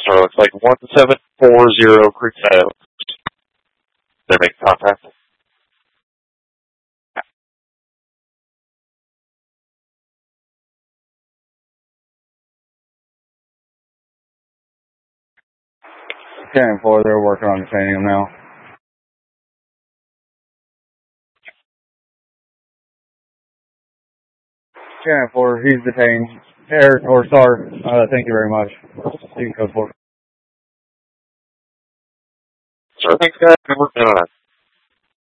So it's like 1740 Creekside. They make contact. Carrying 4, they're working on detaining him now. Carrying 4, he's detained. Thank you very much. You can code 4. So thanks, guys. We're working on it.